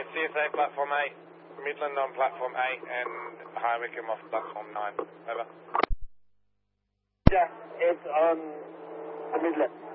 CSA platform 8, Midland on platform 8, and High Wycombe off platform 9. Over. Yeah, it's on the Midland.